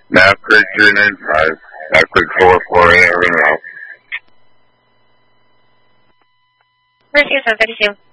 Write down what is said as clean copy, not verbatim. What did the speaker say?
Map Creek 395. Map Creek 448, we're going to route. Mercy 732.